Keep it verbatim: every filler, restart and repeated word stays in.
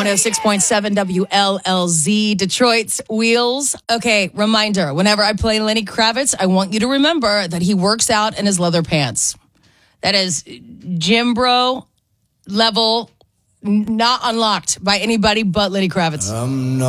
one oh six point seven W L L Z, Detroit's Wheels. Okay, reminder, whenever I play Lenny Kravitz, I want you to remember that he works out in his leather pants. That is gym bro level, not unlocked by anybody but Lenny Kravitz. I'm not